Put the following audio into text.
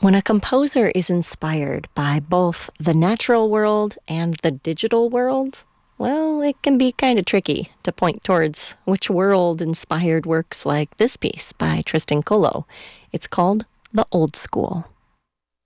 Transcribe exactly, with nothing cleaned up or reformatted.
When a composer is inspired by both the natural world and the digital world, well, it can be kind of tricky to point towards which world inspired works like this piece by Tristan Colo. It's called The Old School.